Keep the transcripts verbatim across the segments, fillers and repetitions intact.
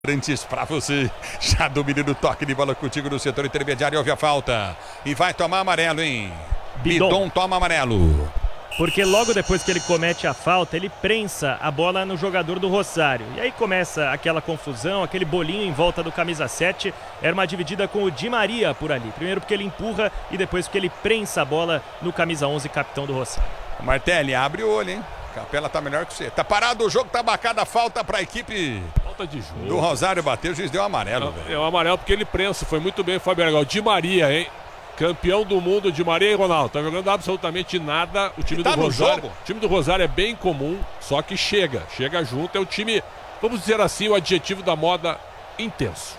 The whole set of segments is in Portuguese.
Antes pra você, já domina do toque de bola contigo no setor intermediário, houve a falta e vai tomar amarelo, hein? Bidon. Bidon toma amarelo. Porque logo depois que ele comete a falta, ele prensa a bola no jogador do Rosário. E aí começa aquela confusão, aquele bolinho em volta do camisa sete. Era uma dividida com o Di Maria por ali. Primeiro porque ele empurra e depois porque ele prensa a bola no camisa onze, capitão do Rosário. Martelli, abre o olho, hein? Capela tá melhor que você. Tá parado o jogo, tá marcada a falta pra equipe falta de jogo. do Rosário bater. O juiz deu um amarelo, É, velho. é um amarelo porque ele prensa. Foi muito bem, Fábio Aragão. Di Maria, hein? Campeão do mundo, Di Maria e Ronaldo. Tá jogando absolutamente nada. O time tá do no Rosário. jogo. O time do Rosário é bem comum, só que chega. Chega junto. É o time, vamos dizer assim, o adjetivo da moda, intenso.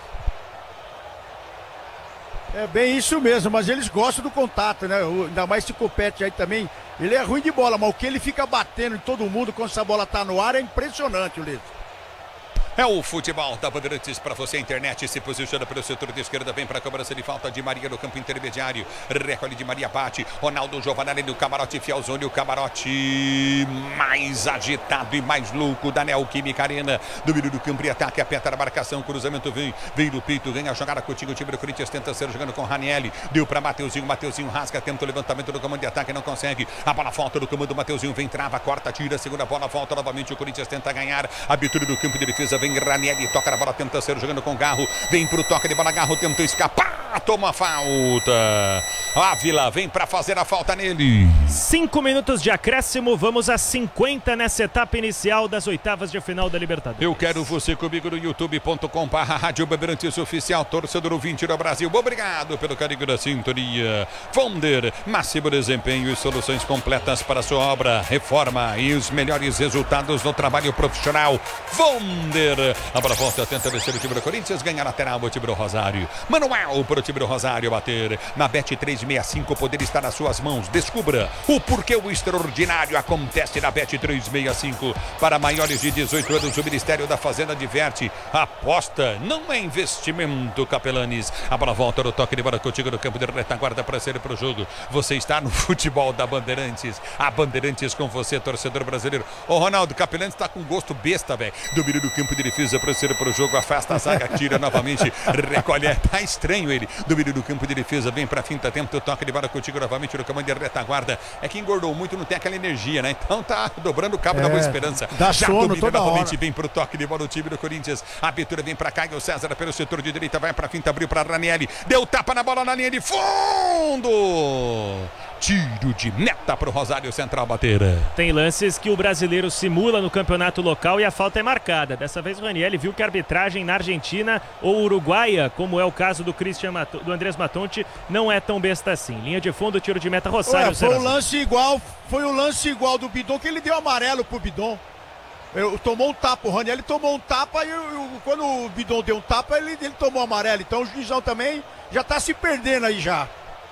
É bem isso mesmo, mas eles gostam do contato, né? O, ainda mais esse Copete aí também. Ele é ruim de bola, mas o que ele fica batendo em todo mundo quando essa bola tá no ar é impressionante, o Lito. É o futebol da Bandeirantes para você. A internet se posiciona pelo setor de esquerda. Vem para a cobrança de falta de Maria no campo intermediário. Recolhe de Maria, bate. Ronaldo Giovanelli no camarote. Fielzone, o camarote mais agitado e mais louco da Neoquímica Arena. Domínio do campo e ataque. Aperta a marcação. Cruzamento vem. Vem no peito. Ganha a jogada contigo. O time do Corinthians tenta ser jogando com Ranielli. Deu para Mateuzinho. Mateuzinho rasga. Tenta o levantamento do comando de ataque. Não consegue. A bola volta do comando. Mateuzinho vem, trava, corta, tira. Segunda bola. Volta novamente. O Corinthians tenta ganhar. Abertura do campo de defesa. Vem Ranielli, toca na bola, tenta ser jogando com Garro, vem pro toque de bola, Garro tentou escapar, toma falta. Ávila vem pra fazer a falta nele. Cinco minutos de acréscimo, vamos a cinquenta nessa etapa inicial das oitavas de final da Libertadores. Eu quero você comigo no youtube ponto com barra Rádio Bandeirantes Oficial, torcedor ouvinte do Brasil. Obrigado pelo carinho da sintonia. Fonder, máximo desempenho e soluções completas para a sua obra, reforma e os melhores resultados no trabalho profissional. Fonder. A bola volta, tenta descer o time do Corinthians, ganha lateral o time do Rosário. Manuel para o time do Rosário bater. Na Bet trezentos e sessenta e cinco, o poder está nas suas mãos. Descubra o porquê o extraordinário acontece na Bet trezentos e sessenta e cinco. Para maiores de dezoito anos, o Ministério da Fazenda diverte. Aposta não é investimento, Capelanes. A bola volta no toque de bola contigo no campo de retaguarda para ser para o jogo. Você está no futebol da Bandeirantes. A Bandeirantes com você, torcedor brasileiro. Ô Ronaldo, Capelanes está com gosto besta, velho. Domínio do campo de defesa para ser para o jogo, afasta a zaga, tira novamente, recolhe, tá estranho ele, domínio do campo de defesa, vem para finta, tenta o toque de bola contigo novamente no comando de retaguarda, é que engordou muito, não tem aquela energia, né, então tá dobrando o cabo é, da Boa Esperança, dá já sono domina toda novamente, hora. vem pro toque de bola o time do Corinthians, a abertura vem para Caio César pelo setor de direita, vai para finta, abriu para Ranielli, deu tapa na bola na linha de fundo, tiro de meta pro Rosário Central bater. Tem lances que o brasileiro simula no campeonato local e a falta é marcada. Dessa vez o Ranielli viu que a arbitragem na Argentina ou uruguaia, como é o caso do Christian Mato, do Andrés Matonte, não é tão besta assim. Linha de fundo, tiro de meta, Rosário. Ué, foi o lance igual, foi o lance igual do Bidon, que ele deu amarelo pro Bidon. Eu, tomou um tapa, o Ranielli tomou um tapa e eu, eu, quando o Bidon deu um tapa, ele, ele tomou amarelo. Então o juizão também já tá se perdendo aí já.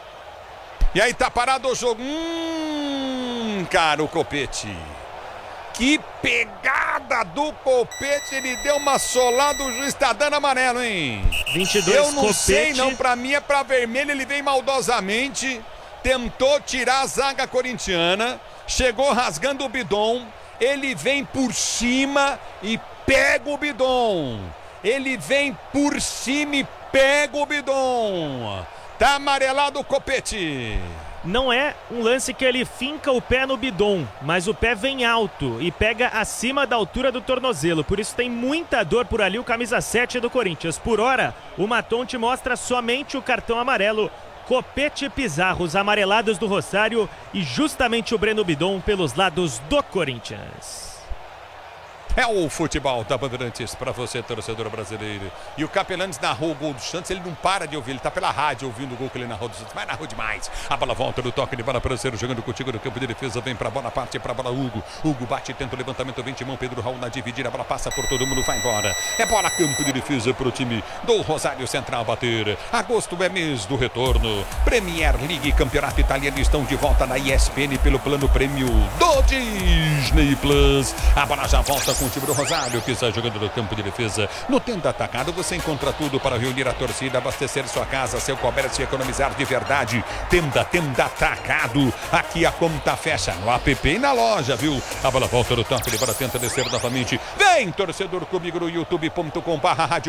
E aí tá parado o jogo. Hum, cara, o Copete. Que pegada do Copete. Ele deu uma solada, o juiz tá dando amarelo, hein? vinte e dois, Eu não Copete. sei, não. Pra mim é pra vermelho. Ele vem maldosamente. Tentou tirar a zaga corintiana. Chegou rasgando o Bidon. Ele vem por cima e pega o Bidon. Ele vem por cima e pega o Bidon. Tá amarelado o Copete. Não é um lance que ele finca o pé no Bidon, mas o pé vem alto e pega acima da altura do tornozelo. Por isso tem muita dor por ali o camisa sete do Corinthians. Por hora, o Matonte mostra somente o cartão amarelo. Copete e Pizarro, os amarelados do Rosário e justamente o Breno Bidon pelos lados do Corinthians. É o futebol da Bandeirantes para você, torcedor brasileiro. E o Capelanes narrou o gol do Santos, ele não para de ouvir, ele tá pela rádio ouvindo o gol que ele narrou do Santos, mas narrou demais. A bola volta no toque de bola para ser jogando contigo no campo de defesa, vem para a bola, parte para a bola Hugo. Hugo bate, tenta o levantamento, vem Timão, Pedro Raul na dividida, a bola passa por todo mundo, vai embora. É bola campo de defesa para o time do Rosário Central bater. Agosto é mês do retorno. Premier League e Campeonato Italiano estão de volta na E S P N pelo plano prêmio do Disney Plus. A bola já volta com o time do Rosário, que está jogando no campo de defesa. No Tenda Atacado você encontra tudo para reunir a torcida, abastecer sua casa, seu comércio e economizar de verdade. Tenda, Tenda Atacado. Aqui a conta fecha no app e na loja, viu? A bola volta no toque, ele para tenta descer novamente. Vem, torcedor, comigo no youtube ponto com barra